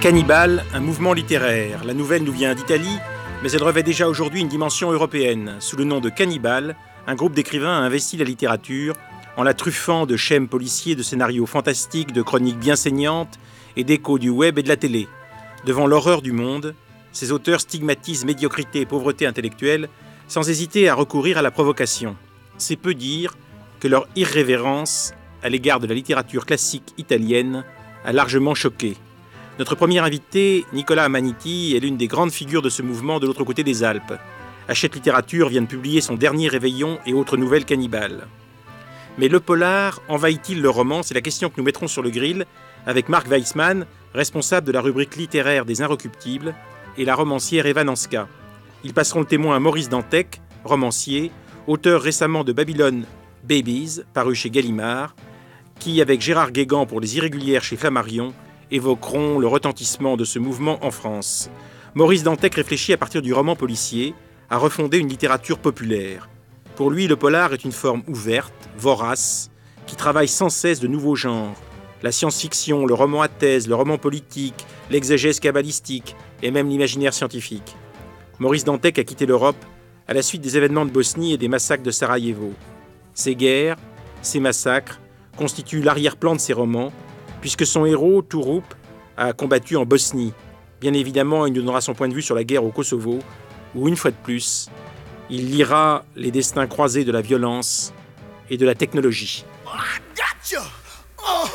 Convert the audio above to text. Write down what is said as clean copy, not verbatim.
Cannibal, un mouvement littéraire. La nouvelle nous vient d'Italie, mais elle revêt déjà aujourd'hui une dimension européenne. Sous le nom de Cannibal, un groupe d'écrivains a investi la littérature en la truffant de schèmes policiers, de scénarios fantastiques, de chroniques bien saignantes et d'échos du web et de la télé. Devant l'horreur du monde, ces auteurs stigmatisent médiocrité et pauvreté intellectuelle sans hésiter à recourir à la provocation. C'est peu dire que leur irrévérence à l'égard de la littérature classique italienne a largement choqué. Notre premier invité, Nicolas Amaniti, est l'une des grandes figures de ce mouvement de l'autre côté des Alpes. Hachette Littérature vient de publier son dernier Réveillon et autres nouvelles cannibales. Mais le polar envahit-il le roman? C'est la question que nous mettrons sur le grill avec Marc Weissman, responsable de la rubrique littéraire des Inrecuptibles, et la romancière Eva Nanska. Ils passeront le témoin à Maurice Dantec, romancier, auteur récemment de Babylon Babies, paru chez Gallimard, qui, avec Gérard Guégan pour Les Irrégulières chez Flammarion, évoqueront le retentissement de ce mouvement en France. Maurice Dantec réfléchit à partir du roman policier à refonder une littérature populaire. Pour lui, le polar est une forme ouverte, vorace, qui travaille sans cesse de nouveaux genres. La science-fiction, le roman à thèse, le roman politique, l'exégèse kabbalistique et même l'imaginaire scientifique. Maurice Dantec a quitté l'Europe à la suite des événements de Bosnie et des massacres de Sarajevo. Ces guerres, ces massacres, constituent l'arrière-plan de ses romans, puisque son héros, Touroup, a combattu en Bosnie. Bien évidemment, il nous donnera son point de vue sur la guerre au Kosovo, où, une fois de plus, il lira les destins croisés de la violence et de la technologie. I got you! Oh!